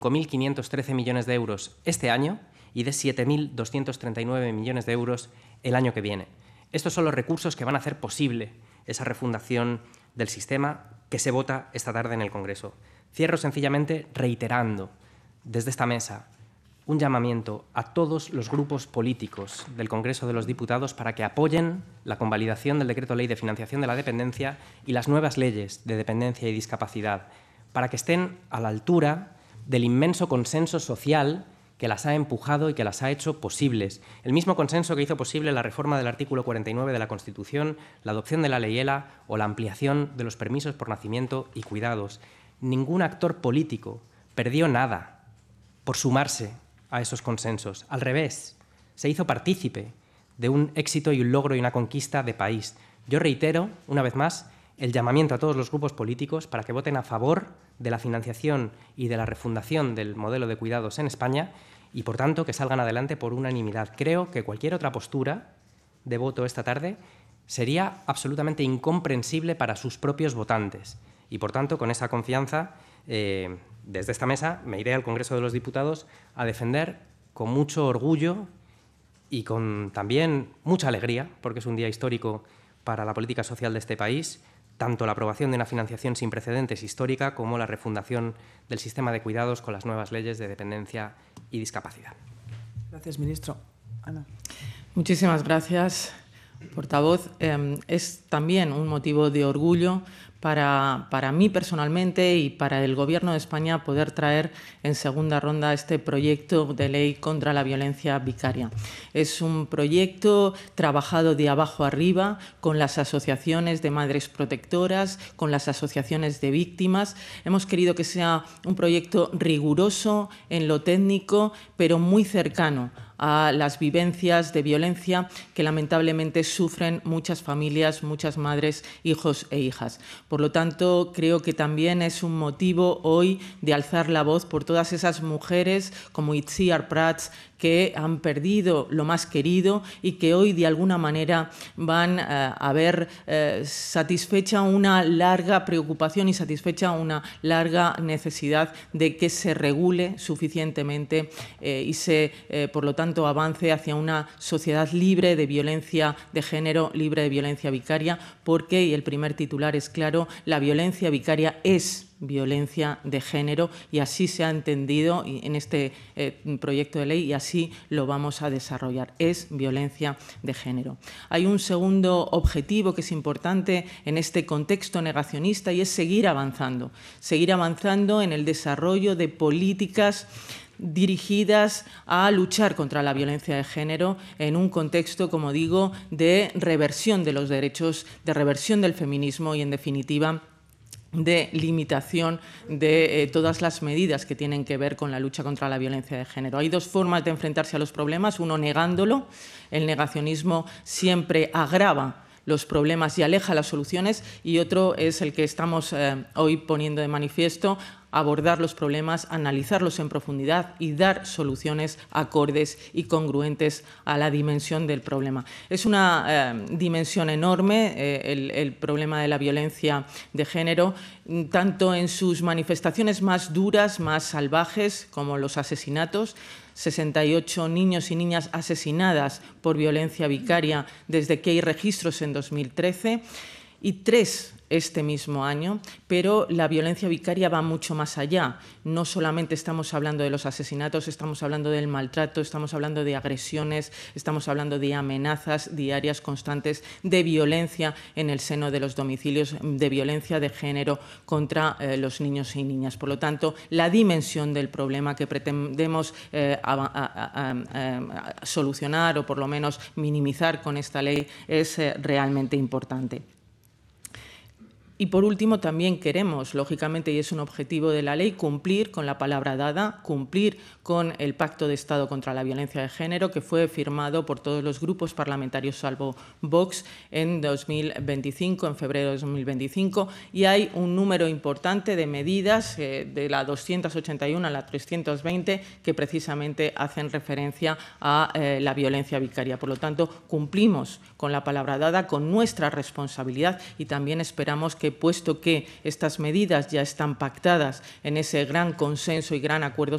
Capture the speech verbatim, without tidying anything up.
mil quinientos trece millones de euros este año y de siete mil doscientos treinta y nueve millones de euros el año que viene. Estos son los recursos que van a hacer posible esa refundación del sistema que se vota esta tarde en el Congreso. Cierro sencillamente reiterando desde esta mesa un llamamiento a todos los grupos políticos del Congreso de los Diputados para que apoyen la convalidación del Decreto Ley de Financiación de la Dependencia y las nuevas leyes de dependencia y discapacidad, para que estén a la altura del inmenso consenso social que las ha empujado y que las ha hecho posibles. El mismo consenso que hizo posible la reforma del artículo cuarenta y nueve de la Constitución, la adopción de la Ley ELA o la ampliación de los permisos por nacimiento y cuidados. Ningún actor político perdió nada por sumarse a esos consensos. Al revés, se hizo partícipe de un éxito y un logro y una conquista de país. Yo reitero, una vez más, el llamamiento a todos los grupos políticos para que voten a favor de la financiación y de la refundación del modelo de cuidados en España y, por tanto, que salgan adelante por unanimidad. Creo que cualquier otra postura de voto esta tarde sería absolutamente incomprensible para sus propios votantes. Y, por tanto, con esa confianza, eh, desde esta mesa me iré al Congreso de los Diputados a defender con mucho orgullo y con también mucha alegría, porque es un día histórico para la política social de este país, tanto la aprobación de una financiación sin precedentes histórica como la refundación del sistema de cuidados con las nuevas leyes de dependencia y discapacidad. Gracias, ministro. Ana. Muchísimas gracias, portavoz. Eh, es también un motivo de orgullo para, para mí personalmente y para el Gobierno de España poder traer en segunda ronda este proyecto de ley contra la violencia vicaria. Es un proyecto trabajado de abajo arriba con las asociaciones de madres protectoras, con las asociaciones de víctimas. Hemos querido que sea un proyecto riguroso en lo técnico, pero muy cercano a las vivencias de violencia que lamentablemente sufren muchas familias, muchas madres, hijos e hijas. Por lo tanto, creo que también es un motivo hoy de alzar la voz por todas esas mujeres como Itziar Prats que han perdido lo más querido y que hoy de alguna manera van eh, a ver eh, satisfecha una larga preocupación y satisfecha una larga necesidad de que se regule suficientemente eh, y se, eh, por lo tanto, avance hacia una sociedad libre de violencia de género, libre de violencia vicaria, porque, y el primer titular es claro, la violencia vicaria es violencia de género y así se ha entendido en este eh, proyecto de ley y así lo vamos a desarrollar. Es violencia de género. Hay un segundo objetivo que es importante en este contexto negacionista y es seguir avanzando. Seguir avanzando en el desarrollo de políticas dirigidas a luchar contra la violencia de género en un contexto, como digo, de reversión de los derechos, de reversión del feminismo y, en definitiva, de limitación de eh, todas las medidas que tienen que ver con la lucha contra la violencia de género. Hay dos formas de enfrentarse a los problemas, uno negándolo, el negacionismo siempre agrava los problemas y aleja las soluciones, y otro es el que estamos eh, hoy poniendo de manifiesto, abordar los problemas, analizarlos en profundidad y dar soluciones acordes y congruentes a la dimensión del problema. Es una eh, dimensión enorme eh, el, el problema de la violencia de género, tanto en sus manifestaciones más duras, más salvajes, como los asesinatos. sesenta y ocho niños y niñas asesinadas por violencia vicaria desde que hay registros en dos mil trece y tres este mismo año, pero la violencia vicaria va mucho más allá. No solamente estamos hablando de los asesinatos, estamos hablando del maltrato, estamos hablando de agresiones, estamos hablando de amenazas diarias constantes, de violencia en el seno de los domicilios, de violencia de género contra eh, los niños y niñas. Por lo tanto, la dimensión del problema que pretendemos eh, a, a, a, a solucionar o por lo menos minimizar con esta ley es eh, realmente importante. Y, por último, también queremos, lógicamente, y es un objetivo de la ley, cumplir con la palabra dada, cumplir con el Pacto de Estado contra la Violencia de Género, que fue firmado por todos los grupos parlamentarios, salvo Vox, en dos mil veinticinco, en febrero de dos mil veinticinco, y hay un número importante de medidas, eh, de la doscientos ochenta y uno a la trescientos veinte, que precisamente hacen referencia a eh, la violencia vicaria. Por lo tanto, cumplimos con la palabra dada, con nuestra responsabilidad, y también esperamos que, puesto que estas medidas ya están pactadas en ese gran consenso y gran acuerdo